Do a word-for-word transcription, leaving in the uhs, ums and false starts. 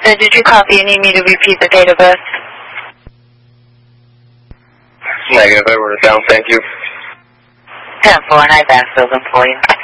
So did you copy and need me to repeat the date of birth? Negative, I wrote it down, thank you. ten four, and I've asked them for you.